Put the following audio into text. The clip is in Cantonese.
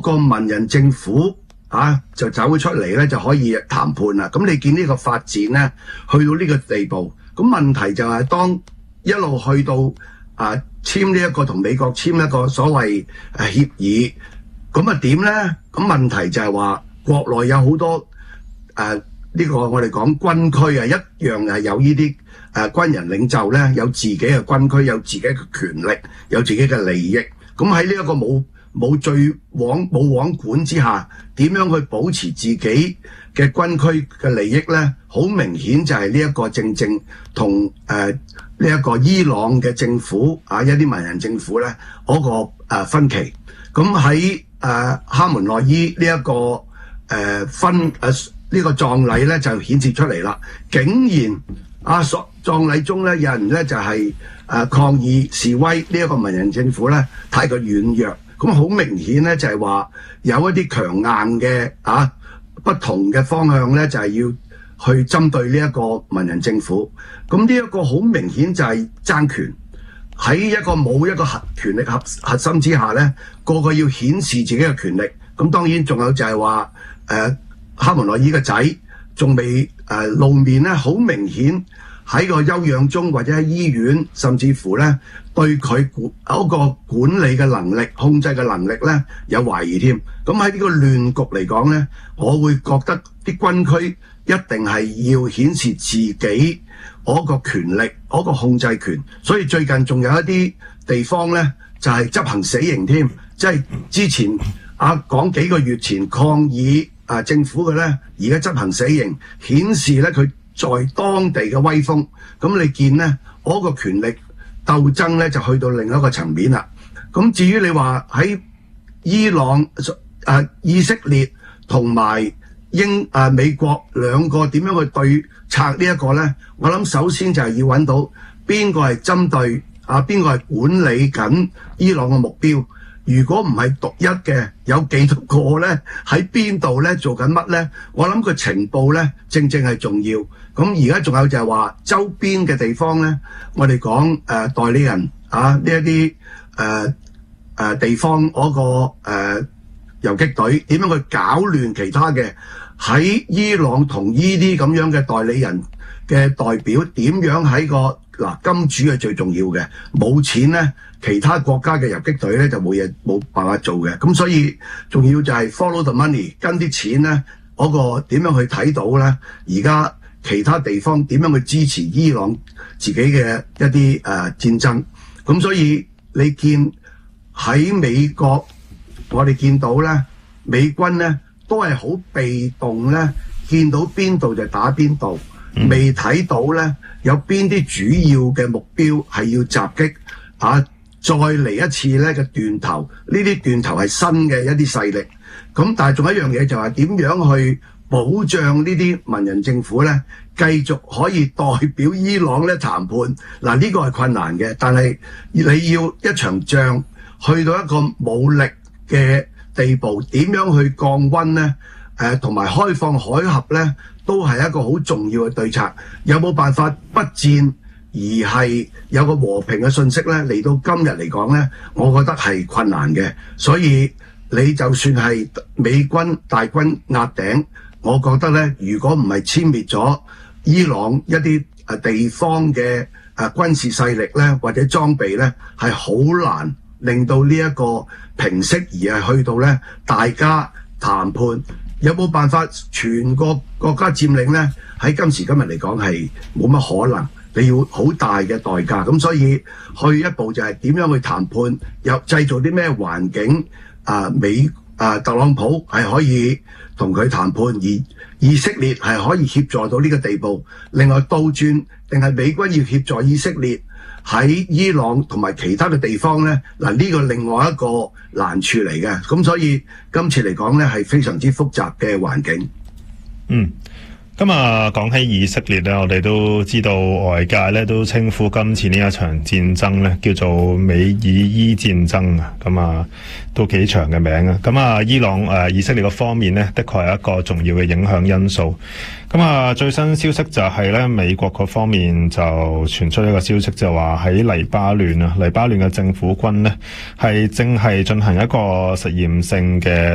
個文人政府就走咗出嚟咧，就可以談判啦。咁你見呢個發展咧，去到呢個地步，咁問題就係當一路去到簽呢一個同美國簽一個所謂協議，咁啊點咧？咁問題就係話國內有好多呢個我哋講軍區一樣係有呢啲軍人領袖咧，有自己嘅軍區，有自己嘅權力，有自己嘅利益。咁喺呢一個冇網管之下，點樣去保持自己嘅軍區嘅利益咧？好明顯就係呢一個正同呢一個伊朗嘅政府一啲文人政府咧嗰個分歧。咁喺哈門內伊呢一個呢個葬禮咧就顯示出嚟啦，竟然葬禮中咧有人咧就係抗議示威呢一個文人政府咧太過軟弱，咁好明顯咧就係話有一啲強硬嘅不同嘅方向咧就係要去針對呢一個文人政府。咁呢一個好明顯就係爭權，喺一個冇一個權力核心之下咧，個個要顯示自己嘅權力。咁當然仲有就係話哈門內伊個仔仲未露面咧，好明顯喺個休養中或者喺醫院，甚至乎咧對佢嗰個管理嘅能力、控制嘅能力咧有懷疑添。咁喺呢個亂局嚟講咧，我會覺得啲軍區一定係要顯示自己嗰個權力、嗰個控制權。所以最近仲有一啲地方咧就係執行死刑添，即係之前講幾個月前抗議政府嘅咧，而家執行死刑，顯示咧佢在當地嘅威風。咁你見咧，嗰個權力鬥爭咧就去到另一個層面啦。咁至於你話喺伊朗、以色列同埋美國兩個點樣去對策呢一個咧？我諗首先就係要揾到邊個係針對邊個係管理緊伊朗嘅目標。如果唔係獨一嘅，有幾多個咧？喺邊度咧？做緊乜咧？我諗個情報咧，正係重要。咁而家仲有就係話周邊嘅地方咧，我哋講代理人呢一啲地方嗰個遊擊隊點樣去搞亂其他嘅，喺伊朗同呢啲咁樣嘅代理人嘅代表點樣喺個金主係最重要嘅，冇錢咧，其他國家嘅遊擊隊咧就冇辦法做嘅。咁所以仲要就係 follow the money， 跟啲錢咧嗰個點樣去睇到咧？而家其他地方點樣去支持伊朗自己嘅一啲戰爭？咁所以你見喺美國，我哋見到咧美軍咧都係好被動咧，見到邊度就打邊度。未睇到咧有邊啲主要嘅目標係要襲擊再嚟一次咧嘅斷頭，呢啲斷頭係新嘅一啲勢力。咁但係仲有一樣嘢就係點樣去保障呢啲文人政府咧繼續可以代表伊朗咧談判。嗱，呢個係困難嘅，但係你要一場仗去到一個武力嘅地步，點樣去降溫咧？同埋開放海峽咧，都係一個好重要嘅對策。有冇辦法不戰而係有個和平嘅信息咧？嚟到今日嚟講咧，我覺得係困難嘅。所以你就算係美軍大軍壓頂，我覺得咧，如果唔係殲滅咗伊朗一啲地方嘅軍事勢力咧，或者裝備咧，係好難令到呢一個平息，而係去到咧大家談判。有冇辦法全個國家佔領呢？喺今時今日嚟講係冇乜可能，你要好大嘅代價。咁所以去一步就係點樣去談判，又製造啲咩環境？特朗普係可以同佢談判，而以色列係可以協助到呢個地步。另外倒轉，定係美軍要協助以色列喺伊朗同埋其他嘅地方呢？嗱，呢個另外一個難處嚟嘅。咁所以今次嚟講呢，係非常之複雜嘅環境。 今日講起以色列咧，我哋都知道外界咧都稱呼今次呢一場戰爭咧叫做美以伊戰爭啊，咁啊都幾長嘅名啊。咁啊，伊朗以色列個方面咧，的確係一個重要嘅影響因素。咁啊，最新消息就係咧，美國嗰方面就傳出一個消息，就話喺黎巴嫩嘅政府軍咧係正係進行一個實驗性嘅